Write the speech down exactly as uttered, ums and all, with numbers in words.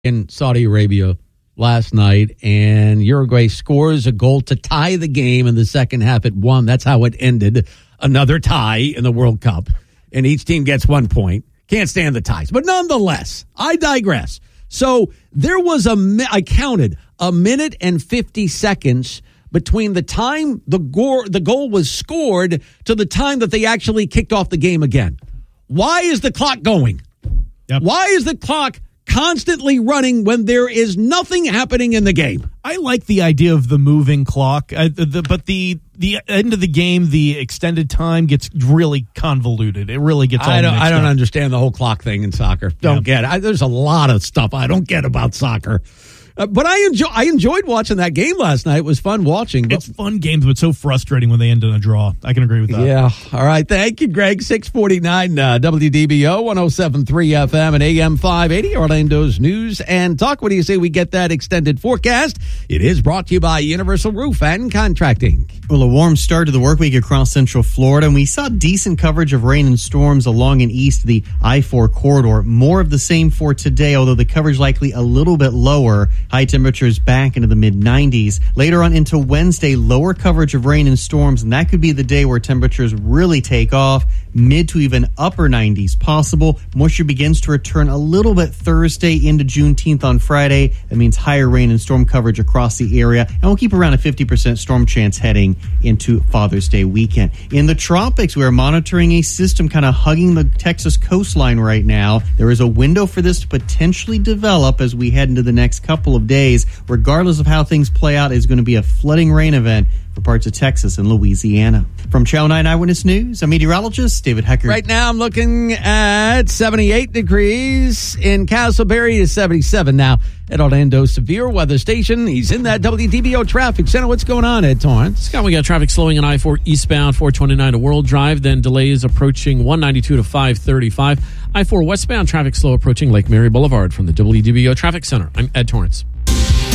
in Saudi Arabia last night, and Uruguay scores a goal to tie the game in the second half at one. That's how it ended. Another tie in the World Cup, and each team gets one point. Can't stand the ties, but nonetheless, I digress. So there was a, I counted a minute and fifty seconds between the time the goal, the goal was scored to the time that they actually kicked off the game again. Why is the clock going? Yep. Why is the clock constantly running when there is nothing happening in the game? I like the idea of the moving clock, uh, the, the, but the the end of the game, the extended time gets really convoluted. It really gets all I don't, mixed I don't up. understand the whole clock thing in soccer. Don't Yeah. get it. I, there's a lot of stuff I don't get about soccer. Uh, but I enjoy. I enjoyed watching that game last night. It was fun watching. But It's fun games, but so frustrating when they end in a draw. I can agree with that. yeah. All right. Thank you, Greg. six forty-nine uh, W D B O, one oh seven point three F M and A M five eighty, Orlando's News and Talk. What do you say we get that extended forecast? It is brought to you by Universal Roof and Contracting. Well, a warm start to the work week across Central Florida, and we saw decent coverage of rain and storms along and east of the I four corridor. More of the same for today, although the coverage likely a little bit lower. High temperatures back into the mid nineties. Later on into Wednesday, lower coverage of rain and storms, and that could be the day where temperatures really take off. Mid to even upper nineties possible. Moisture begins to return a little bit Thursday into Juneteenth on Friday. That means higher rain and storm coverage across the area, and we'll keep around a fifty percent storm chance heading into Father's Day weekend. In the tropics, we are monitoring a system kind of hugging the Texas coastline right now. There is a window for this to potentially develop as we head into the next couple of days. Regardless of how things play out, it's going to be a flooding rain event for parts of Texas and Louisiana. From Channel nine Eyewitness News, I'm meteorologist David Hecker. Right now, I'm looking at seventy-eight degrees in Castleberry to seventy-seven now at Orlando Severe Weather Station. He's in that W D B O traffic center. What's going on, Ed Torrance? Scott, we got traffic slowing on I four eastbound, four twenty-nine to World Drive, then delays approaching one ninety-two to five thirty-five. I four westbound traffic slow approaching Lake Mary Boulevard from the W D B O traffic center. I'm Ed Torrance.